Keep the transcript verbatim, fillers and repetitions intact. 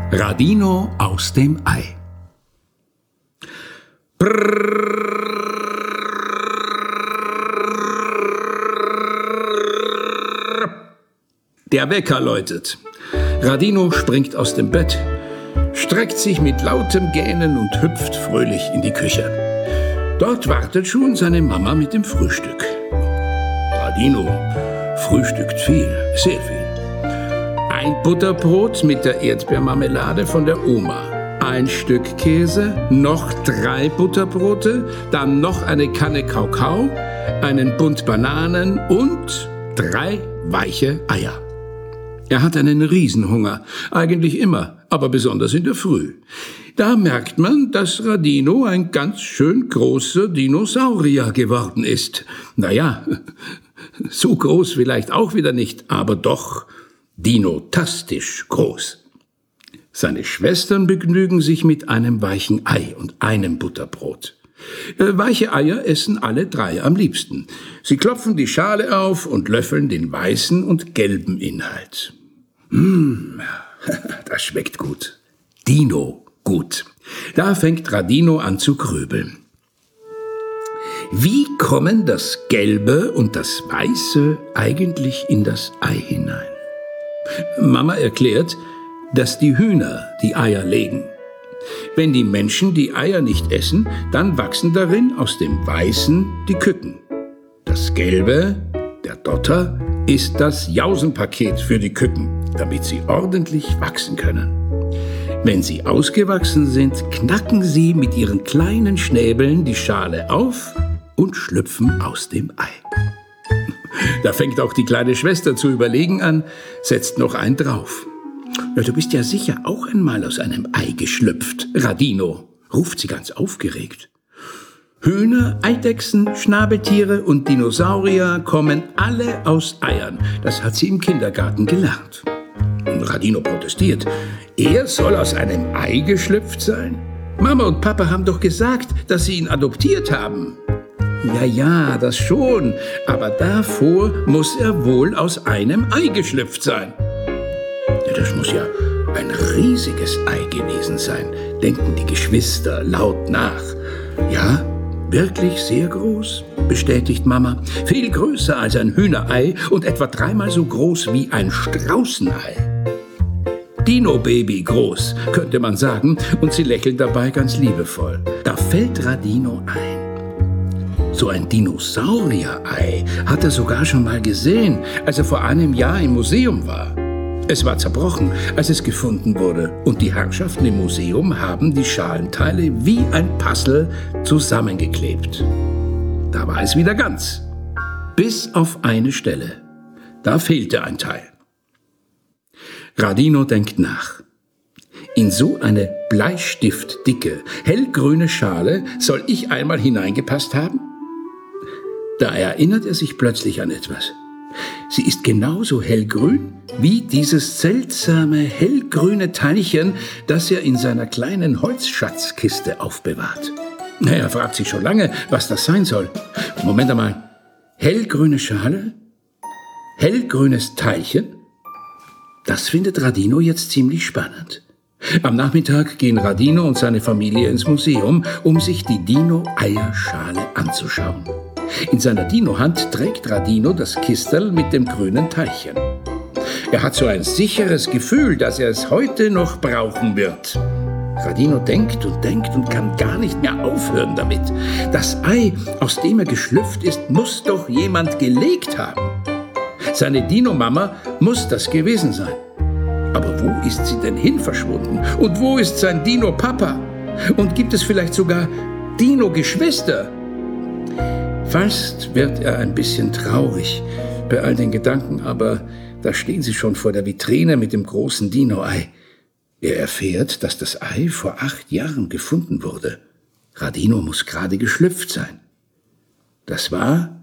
Radino aus dem Ei. Der Wecker läutet. Radino springt aus dem Bett, streckt sich mit lautem Gähnen und hüpft fröhlich in die Küche. Dort wartet schon seine Mama mit dem Frühstück. Radino frühstückt viel, sehr viel. Ein Butterbrot mit der Erdbeermarmelade von der Oma. Ein Stück Käse, noch drei Butterbrote, dann noch eine Kanne Kakao, einen Bund Bananen und drei weiche Eier. Er hat einen Riesenhunger, eigentlich immer, aber besonders in der Früh. Da merkt man, dass Radino ein ganz schön großer Dinosaurier geworden ist. Naja, so groß vielleicht auch wieder nicht, aber doch dinotastisch groß. Seine Schwestern begnügen sich mit einem weichen Ei und einem Butterbrot. Äh, weiche Eier essen alle drei am liebsten. Sie klopfen die Schale auf und löffeln den weißen und gelben Inhalt. Mmh, das schmeckt gut. Dino gut. Da fängt Radino an zu grübeln. Wie kommen das Gelbe und das Weiße eigentlich in das Ei hinein? Mama erklärt, dass die Hühner die Eier legen. Wenn die Menschen die Eier nicht essen, dann wachsen darin aus dem Weißen die Küken. Das Gelbe, der Dotter, ist das Jausenpaket für die Küken, damit sie ordentlich wachsen können. Wenn sie ausgewachsen sind, knacken sie mit ihren kleinen Schnäbeln die Schale auf und schlüpfen aus dem Ei. Da fängt auch die kleine Schwester zu überlegen an, setzt noch ein drauf. Ja, du bist ja sicher auch einmal aus einem Ei geschlüpft, Radino, ruft sie ganz aufgeregt. Hühner, Eidechsen, Schnabeltiere und Dinosaurier kommen alle aus Eiern. Das hat sie im Kindergarten gelernt. Und Radino protestiert. Er soll aus einem Ei geschlüpft sein? Mama und Papa haben doch gesagt, dass sie ihn adoptiert haben. Ja, ja, das schon. Aber davor muss er wohl aus einem Ei geschlüpft sein. Ja, das muss ja ein riesiges Ei gewesen sein, denken die Geschwister laut nach. Ja, wirklich sehr groß, bestätigt Mama. Viel größer als ein Hühnerei und etwa dreimal so groß wie ein Straußenei. Dino-Baby groß, könnte man sagen, und sie lächelt dabei ganz liebevoll. Da fällt Radino ein. So ein Dinosaurier-Ei hat er sogar schon mal gesehen, als er vor einem Jahr im Museum war. Es war zerbrochen, als es gefunden wurde, und die Herrschaften im Museum haben die Schalenteile wie ein Puzzle zusammengeklebt. Da war es wieder ganz, bis auf eine Stelle. Da fehlte ein Teil. Radino denkt nach. In so eine bleistiftdicke, hellgrüne Schale soll ich einmal hineingepasst haben? Da erinnert er sich plötzlich an etwas. Sie ist genauso hellgrün wie dieses seltsame, hellgrüne Teilchen, das er in seiner kleinen Holzschatzkiste aufbewahrt. Er fragt sich schon lange, was das sein soll. Moment einmal. Hellgrüne Schale? Hellgrünes Teilchen? Das findet Radino jetzt ziemlich spannend. Am Nachmittag gehen Radino und seine Familie ins Museum, um sich die Dino-Eierschale anzuschauen. In seiner Dino-Hand trägt Radino das Kistel mit dem grünen Teilchen. Er hat so ein sicheres Gefühl, dass er es heute noch brauchen wird. Radino denkt und denkt und kann gar nicht mehr aufhören damit. Das Ei, aus dem er geschlüpft ist, muss doch jemand gelegt haben. Seine Dino-Mama muss das gewesen sein. Aber wo ist sie denn hin verschwunden? Und wo ist sein Dino-Papa? Und gibt es vielleicht sogar Dino-Geschwister? Fast wird er ein bisschen traurig bei all den Gedanken, aber da stehen sie schon vor der Vitrine mit dem großen Dino-Ei. Er erfährt, dass das Ei vor acht Jahren gefunden wurde. Radino muss gerade geschlüpft sein. Das war